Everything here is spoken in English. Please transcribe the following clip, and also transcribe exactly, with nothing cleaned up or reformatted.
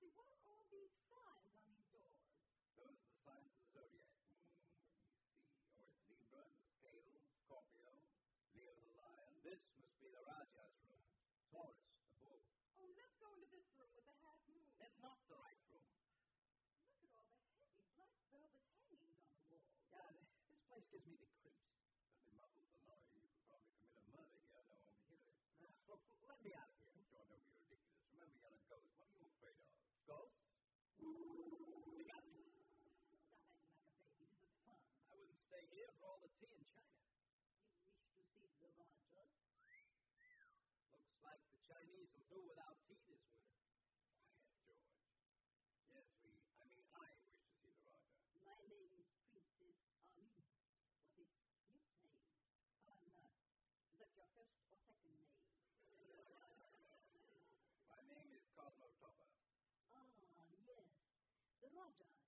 Percy, what are all these signs on these doors? Those are the signs of the zodiac. Mm, let me see. Oh, it's Libra, Scale, Scorpio, Leo the lion. This must be the Raja's room. Taurus, the bull. Oh, let's go into this room with the half moon. It's not the right room. Look at all the heavy black velvet hangings on the wall. Yeah, this place gives me the creeps. Something muffles the noise. You could probably commit a murder here. No one will hear it. Look, let me out of here. Don't don't be ridiculous. Remember, you're a ghost. What are you afraid of? Ghosts? You got me. Stop acting like a baby. This is fun. I wouldn't stay here for all the tea in China. You wish to see the Raja? Looks like the Chinese will do without tea this winter. Quiet, George. Yes, we, I mean, I wish to see the Raja. My name is Princess Ali. What is your name? Anna. Is that your first or second name? My name is Cosmo Topper. Ah, yes. The Raja